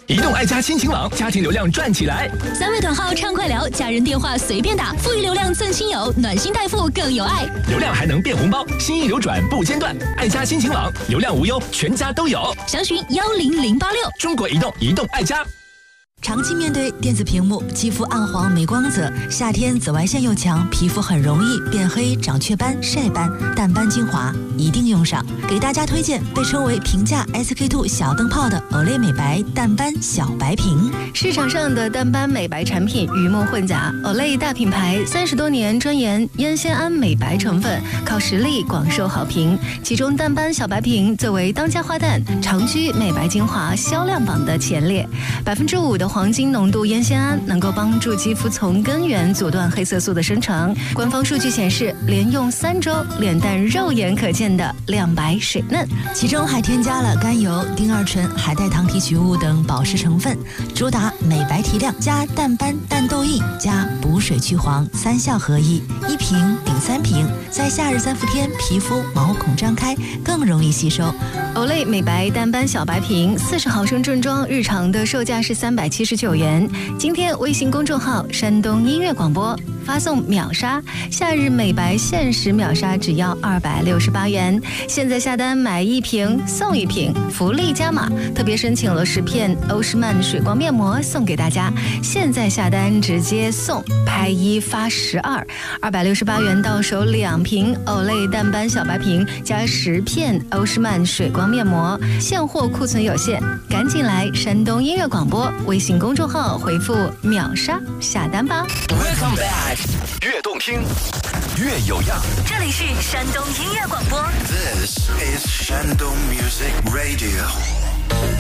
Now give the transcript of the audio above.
移动爱家亲情网，家庭流量赚起来。 3位短号畅快聊，家人电话随便打，富裕流量赠亲友，暖心代付更有爱。 流量还能变红包，心意流转不间断。爱家亲情网，流量无忧，全家都有。 详询10086。 中国移动，移动爱家。 长期面对电子屏幕，肌肤暗黄没光泽，夏天紫外线又强，皮肤很容易变黑、长雀斑、晒斑。淡斑精华一定用上，给大家推荐被称为平价 SK2 小灯泡的 Olay 美白淡斑小白瓶。 市场上的淡斑美白产品鱼目混杂，Olay 大品牌30多年专研烟酰胺美白成分，靠实力广受好评。其中淡斑小白瓶作为当家花旦，长居美白精华销量榜的前列。5%的黄金浓度烟酰胺能够帮助肌肤从根源阻断黑色素的生成。官方数据显示，连用3周，脸蛋肉眼可见的亮白水嫩， 其中还添加了甘油、丁二醇、海带糖提取物等保湿成分，主打美白提亮加淡斑淡痘印加补水去黄3效合一，1瓶顶3瓶，在夏日3伏天皮肤毛孔张开，更容易吸收。 Olay 美白淡斑小白瓶40毫升正装，日常的售价是379元。今天微信公众号山东音乐广播发送秒杀，夏日美白限时秒杀只要268元。现在下单买1瓶送1瓶，福利加码，特别申请了10片欧诗漫水光面膜送给大家。现在下单直接送，拍1发12，268元到手2瓶 Olay 淡斑小白瓶加10片欧诗漫水光面膜，现货库存有限，赶紧来山东音乐广播微信公众号回复秒杀下单吧。 Welcome back， 越动听越有样。 这里是山东音乐广播。 This is Shandong Music Radio.